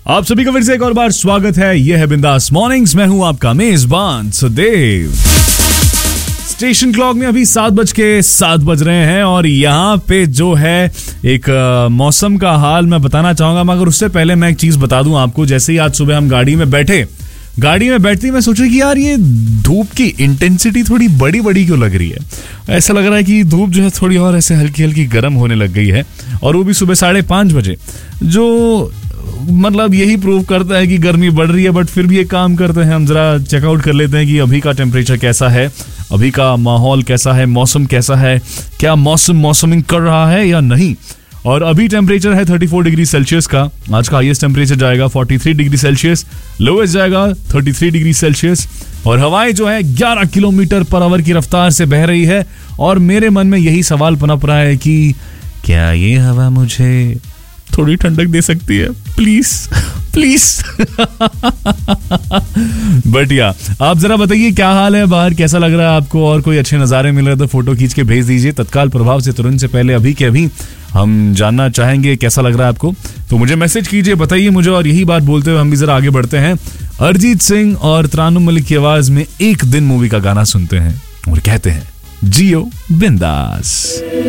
आप सभी का फिर से एक और बार स्वागत है। यह है बिंदास मॉर्निंग्स। मैं हूं आपका मेजबान सुदेव। स्टेशन क्लॉक में अभी 7:07 बज रहे हैं और यहाँ पे जो है एक मौसम का हाल मैं बताना चाहूंगा, मगर उससे पहले मैं एक चीज बता दूं आपको। जैसे ही आज सुबह हम गाड़ी में बैठते मैं सोचा कि यार ये धूप की इंटेंसिटी थोड़ी बड़ी क्यों लग रही है। ऐसा लग रहा है कि धूप जो है थोड़ी और ऐसे हल्की हल्की गर्म होने लग गई है, और वो भी सुबह 5:30 बजे, जो मतलब यही प्रूव करता है कि गर्मी बढ़ रही है। बट फिर भी एक काम करते हैं, हम जरा चेकआउट कर लेते हैं कि अभी का टेम्परेचर कैसा है, अभी का माहौल कैसा है, मौसम कैसा है, क्या मौसमिंग कर रहा है या नहीं। और अभी टेम्परेचर है 34 डिग्री सेल्सियस का। आज का हाईएस्ट टेम्परेचर जाएगा 43 डिग्री सेल्सियस, लोएस्ट जाएगा 33 डिग्री सेल्सियस। और हवाएं जो है 11 किलोमीटर पर आवर की रफ्तार से बह रही है। और मेरे मन में यही सवाल पनप रहा है कि क्या ये हवा मुझे थोड़ी ठंडक दे सकती है, प्लीज प्लीज। बट या आप जरा बताइए क्या हाल है बाहर, कैसा लग रहा है आपको, और कोई अच्छे नजारे मिल रहे हैं तो फोटो खींच के भेज दीजिए तत्काल प्रभाव से, तुरंत से पहले, अभी के अभी हम जानना चाहेंगे कैसा लग रहा है आपको। तो मुझे मैसेज कीजिए, बताइए मुझे। और यही बात बोलते हुए हम भी जरा आगे बढ़ते हैं। अरिजीत सिंह और तरान्नुम मलिक की आवाज में एक दिन मूवी का गाना सुनते हैं और कहते हैं जियो बिंदास।